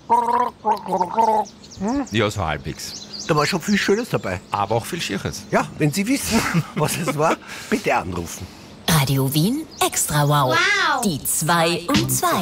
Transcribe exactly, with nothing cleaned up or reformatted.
Ja, so halbwegs. Da war schon viel Schönes dabei. Aber auch viel Schieres. Ja, wenn Sie wissen, was es war, bitte anrufen. Radio Wien Extra Wow. Wow. Die zwei um zwei.